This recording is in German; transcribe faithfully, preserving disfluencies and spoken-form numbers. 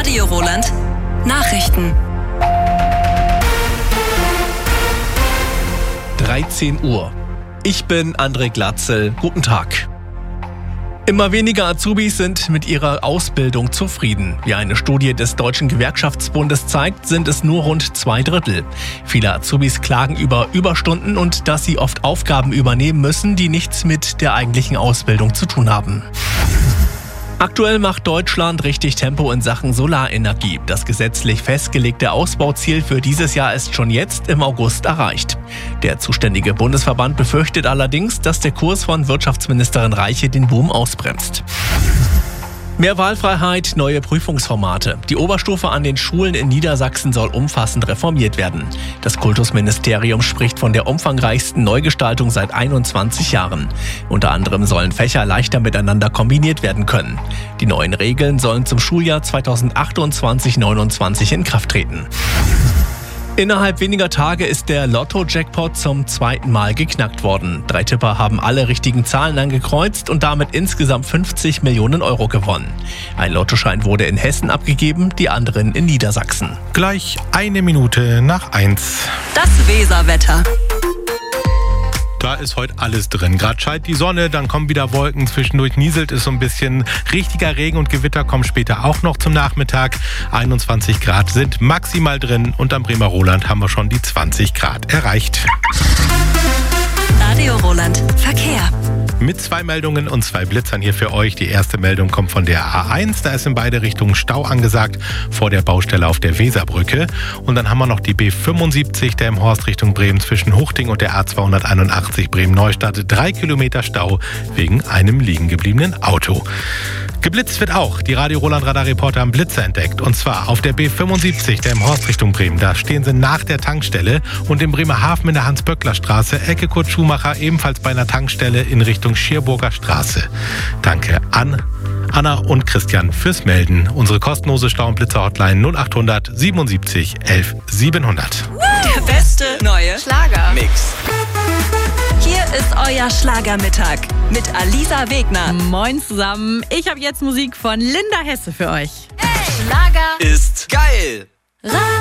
Radio Roland Nachrichten. dreizehn Uhr. Ich bin André Glatzel. Guten Tag. Immer weniger Azubis sind mit ihrer Ausbildung zufrieden. Wie eine Studie des Deutschen Gewerkschaftsbundes zeigt, sind es nur rund zwei Drittel. Viele Azubis klagen über Überstunden und dass sie oft Aufgaben übernehmen müssen, die nichts mit der eigentlichen Ausbildung zu tun haben. Aktuell macht Deutschland richtig Tempo in Sachen Solarenergie. Das gesetzlich festgelegte Ausbauziel für dieses Jahr ist schon jetzt im August erreicht. Der zuständige Bundesverband befürchtet allerdings, dass der Kurs von Wirtschaftsministerin Reiche den Boom ausbremst. Mehr Wahlfreiheit, neue Prüfungsformate. Die Oberstufe an den Schulen in Niedersachsen soll umfassend reformiert werden. Das Kultusministerium spricht von der umfangreichsten Neugestaltung seit einundzwanzig Jahren. Unter anderem sollen Fächer leichter miteinander kombiniert werden können. Die neuen Regeln sollen zum Schuljahr zweitausendachtundzwanzig neunundzwanzig in Kraft treten. Innerhalb weniger Tage ist der Lotto-Jackpot zum zweiten Mal geknackt worden. Drei Tipper haben alle richtigen Zahlen angekreuzt und damit insgesamt fünfzig Millionen Euro gewonnen. Ein Lottoschein wurde in Hessen abgegeben, die anderen in Niedersachsen. Gleich eine Minute nach eins. Das Weserwetter. Da ist heute alles drin. Gerade scheint die Sonne, dann kommen wieder Wolken, zwischendurch nieselt es so ein bisschen. Richtiger Regen und Gewitter kommen später auch noch zum Nachmittag. einundzwanzig Grad sind maximal drin und am Bremer Roland haben wir schon die zwanzig Grad erreicht. Radio Roland Verkehr. Mit zwei Meldungen und zwei Blitzern hier für euch. Die erste Meldung kommt von der A eins. Da ist in beide Richtungen Stau angesagt vor der Baustelle auf der Weserbrücke. Und dann haben wir noch die B fünfundsiebzig, der im Horst Richtung Bremen zwischen Huchting und der A zweihunderteinundachtzig Bremen-Neustadt. Drei Kilometer Stau wegen einem liegen gebliebenen Auto. Geblitzt wird auch. Die Radio Roland Radar-Reporter haben Blitzer entdeckt. Und zwar auf der B fünfundsiebzig, der im Horst Richtung Bremen. Da stehen sie nach der Tankstelle. Und im Bremerhaven in der Hans-Böckler-Straße, Ecke Kurt Schumacher, ebenfalls bei einer Tankstelle in Richtung Schierburger Straße. Danke an Anna und Christian fürs Melden. Unsere kostenlose Stau- und Blitzer-Hotline null achthundert siebenundsiebzig elf siebenhundert. Der beste neue Schlager-Mix. Hier ist euer Schlagermittag mit Alisa Wegner. Moin zusammen, ich habe jetzt Musik von Linda Hesse für euch. Schlager Ist geil. Radio.